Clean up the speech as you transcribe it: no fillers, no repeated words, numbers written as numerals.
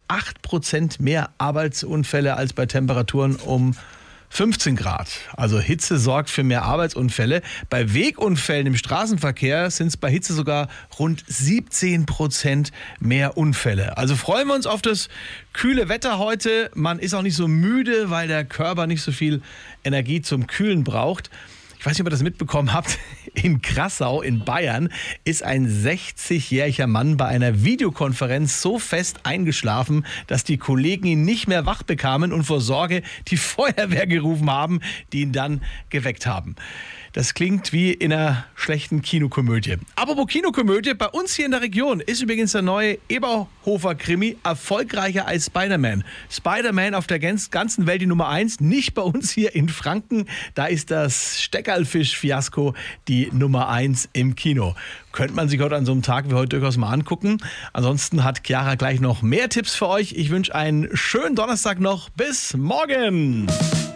8% mehr Arbeitsunfälle als bei Temperaturen um 15 Grad. Also Hitze sorgt für mehr Arbeitsunfälle. Bei Wegunfällen im Straßenverkehr sind es bei Hitze sogar rund 17% mehr Unfälle. Also freuen wir uns auf das kühle Wetter heute. Man ist auch nicht so müde, weil der Körper nicht so viel Energie zum Kühlen braucht. Ich weiß nicht, ob ihr das mitbekommen habt. In Grassau in Bayern ist ein 60-jähriger Mann bei einer Videokonferenz so fest eingeschlafen, dass die Kollegen ihn nicht mehr wach bekamen und vor Sorge die Feuerwehr gerufen haben, die ihn dann geweckt haben. Das klingt wie in einer schlechten Kinokomödie. Apropos Kinokomödie, bei uns hier in der Region ist übrigens der neue Eberhofer-Krimi erfolgreicher als Spider-Man. Spider-Man auf der ganzen Welt die Nummer 1, nicht bei uns hier in Franken. Da ist das Steckerlfisch-Fiasko die Nummer 1 im Kino. Könnte man sich heute an so einem Tag wie heute durchaus mal angucken. Ansonsten hat Chiara gleich noch mehr Tipps für euch. Ich wünsche einen schönen Donnerstag noch. Bis morgen!